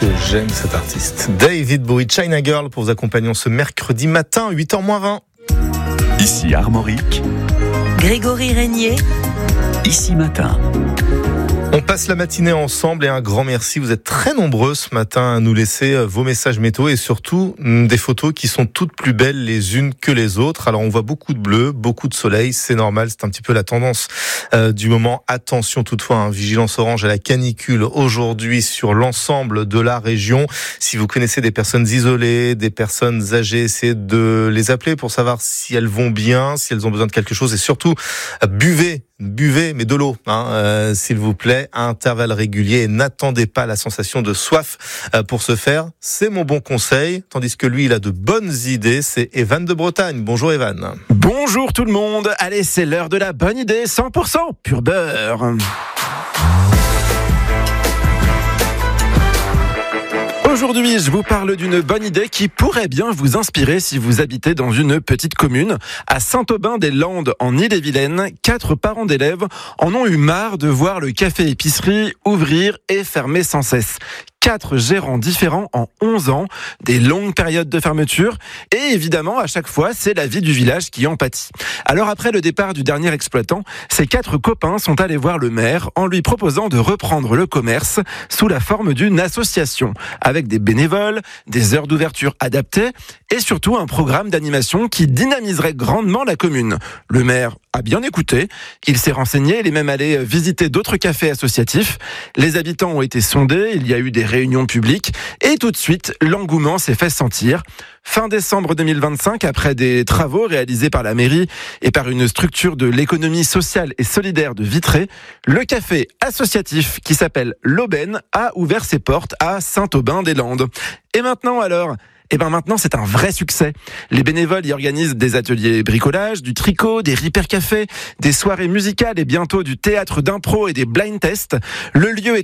que j'aime cet artiste. David Bowie, China Girl, pour vous accompagner ce mercredi matin, 8h-20. Ici Armorique, Grégory Régnier, Ici Matin. On passe la matinée ensemble et un grand merci. Vous êtes très nombreux ce matin à nous laisser vos messages météo et surtout des photos qui sont toutes plus belles les unes que les autres. Alors on voit beaucoup de bleu, beaucoup de soleil, c'est normal, c'est un petit peu la tendance du moment. Attention toutefois, vigilance orange à la canicule aujourd'hui sur l'ensemble de la région. Si vous connaissez des personnes isolées, des personnes âgées, essayez de les appeler pour savoir si elles vont bien, si elles ont besoin de quelque chose et surtout buvez, mais de l'eau, s'il vous plaît, à intervalles réguliers et n'attendez pas la sensation de soif pour ce faire. C'est mon bon conseil, tandis que lui, il a de bonnes idées. C'est Evan de Bretagne. Bonjour Evan. Bonjour tout le monde. Allez, c'est l'heure de la bonne idée, 100% pur beurre. Aujourd'hui, je vous parle d'une bonne idée qui pourrait bien vous inspirer si vous habitez dans une petite commune. À Saint-Aubin-des-Landes, en Ille-et-Vilaine, 4 parents d'élèves en ont eu marre de voir le café-épicerie ouvrir et fermer sans cesse. 4 gérants différents en 11 ans, des longues périodes de fermeture, et évidemment, à chaque fois, c'est la vie du village qui en pâtit. Alors après le départ du dernier exploitant, ces 4 copains sont allés voir le maire en lui proposant de reprendre le commerce sous la forme d'une association, avec des bénévoles, des heures d'ouverture adaptées, et surtout un programme d'animation qui dynamiserait grandement la commune. Le maire a bien écouté, il s'est renseigné, il est même allé visiter d'autres cafés associatifs. Les habitants ont été sondés, il y a eu des réunions publiques et tout de suite, l'engouement s'est fait sentir. Fin décembre 2025, après des travaux réalisés par la mairie et par une structure de l'économie sociale et solidaire de Vitré, le café associatif qui s'appelle l'Aubaine a ouvert ses portes à Saint-Aubin-des-Landes. Et maintenant alors ? Maintenant, c'est un vrai succès. Les bénévoles y organisent des ateliers bricolage, du tricot, des repair cafés, des soirées musicales et bientôt du théâtre d'impro et des blind tests. Le lieu est